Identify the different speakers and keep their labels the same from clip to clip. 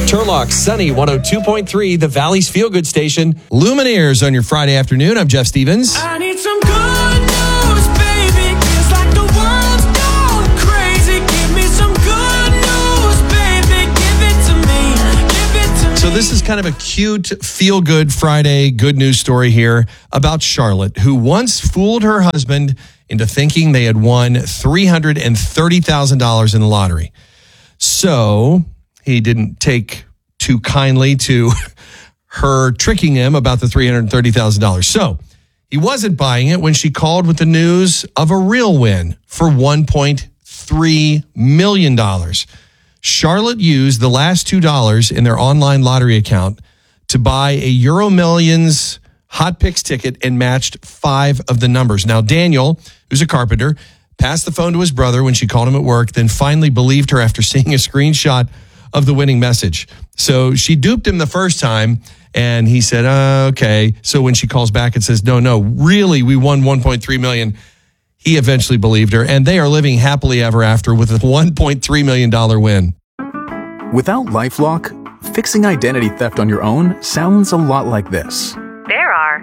Speaker 1: Turlock, Sunny 102.3, the Valley's Feel Good Station.
Speaker 2: Lumineers on your Friday afternoon. I'm Jeff Stevens.
Speaker 3: I need some good news, baby. It's like the world's gone crazy. Give me some good news, baby. Give it to me. Give it to me.
Speaker 2: So this is kind of a cute, feel-good Friday good news story here about Charlotte, who once fooled her husband into thinking they had won $330,000 in the lottery. So he didn't take too kindly to her tricking him about the $330,000. So he wasn't buying it when she called with the news of a real win for $1.3 million. Charlotte used the last $2 in their online lottery account to buy a Euro Millions Hot Picks ticket and matched 5 of the numbers. Now, Daniel, who's a carpenter, passed the phone to his brother when she called him at work, then finally believed her after seeing a screenshot of the winning message. So she duped him the first time, and he said, okay. So when she calls back and says, no, really, we won $1.3 million, he eventually believed her, and they are living happily ever after with a $1.3 million win.
Speaker 4: Without LifeLock, fixing identity theft on your own sounds a lot like this.
Speaker 5: There are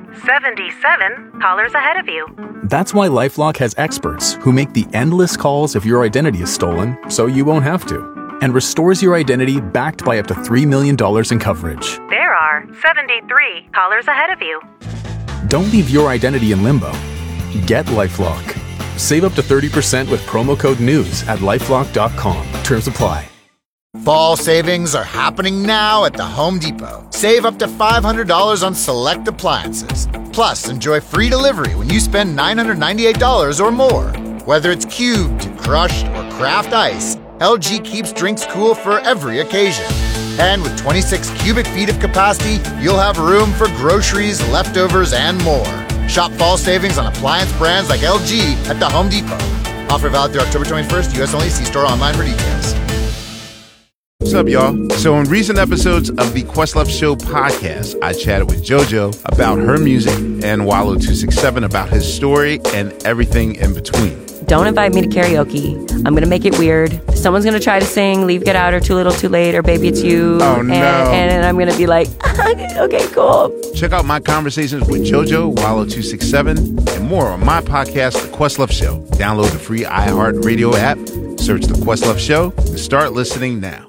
Speaker 5: 77 callers ahead of you.
Speaker 4: That's why LifeLock has experts who make the endless calls if your identity is stolen, so you won't have to, and restores your identity backed by up to $3 million in coverage.
Speaker 5: There are 73 callers ahead of you.
Speaker 4: Don't leave your identity in limbo. Get LifeLock. Save up to 30% with promo code NEWS at LifeLock.com. Terms apply.
Speaker 6: Fall savings are happening now at the Home Depot. Save up to $500 on select appliances. Plus, enjoy free delivery when you spend $998 or more. Whether it's cubed, crushed, or craft ice, LG keeps drinks cool for every occasion. And with 26 cubic feet of capacity, you'll have room for groceries, leftovers, and more. Shop fall savings on appliance brands like LG at the Home Depot. Offer valid through October 21st, U.S. only. See store online for details.
Speaker 7: What's up, y'all? So in recent episodes of the Questlove Show podcast, I chatted with JoJo about her music and Wallo267 about his story and everything in between.
Speaker 8: Don't invite me to karaoke. I'm going to make it weird. Someone's going to try to sing Leave, Get Out, or Too Little, Too Late, or Baby It's You.
Speaker 7: Oh, no.
Speaker 8: And I'm going to be like, okay, cool.
Speaker 7: Check out my conversations with JoJo, Wallo267, and more on my podcast, The Questlove Show. Download the free iHeartRadio app, search The Questlove Show, and start listening now.